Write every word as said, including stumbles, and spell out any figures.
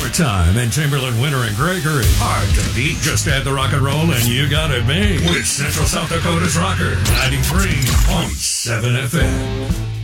Overtime and Chamberlain, Winter, and Gregory. Hard to beat. Just add the rock and roll and you got it made. With Central South Dakota's Rocker, ninety-three point seven F M.